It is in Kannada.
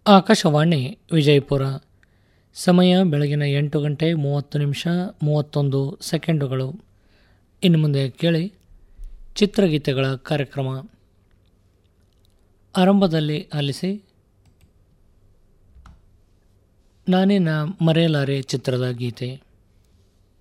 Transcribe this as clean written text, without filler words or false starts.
ಆಕಾಶವಾಣಿ ವಿಜಯಪುರ. ಸಮಯ ಬೆಳಗಿನ 8:30 ಇನ್ನು ಮುಂದೆ ಕೇಳಿ ಚಿತ್ರಗೀತೆಗಳ ಕಾರ್ಯಕ್ರಮ. ಆರಂಭದಲ್ಲಿ ಆಲಿಸಿ ನಾನಿನ ಮರೆಯಲಾರೆ ಚಿತ್ರದ ಗೀತೆ.